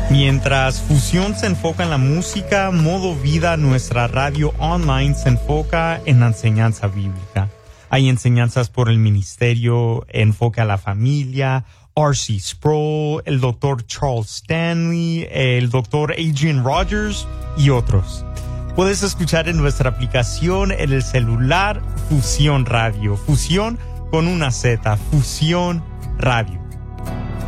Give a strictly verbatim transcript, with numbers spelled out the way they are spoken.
Mientras Fusión se enfoca en la música, Modo Vida, nuestra radio online, se enfoca en la enseñanza bíblica. Hay enseñanzas por el ministerio, enfoque a la familia, R C Sproul, el doctor Charles Stanley, el doctor Adrian Rogers y otros. Puedes escuchar en nuestra aplicación en el celular Fusión Radio. Fusión con una Z, Fusión Radio.